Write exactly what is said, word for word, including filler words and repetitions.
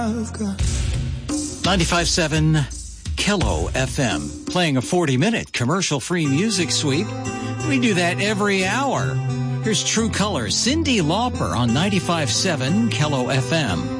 ninety-five point seven Kelo F M, playing a forty-minute commercial-free music sweep. We do that every hour. Here's True Colors, Cyndi Lauper on ninety-five point seven Kelo F M.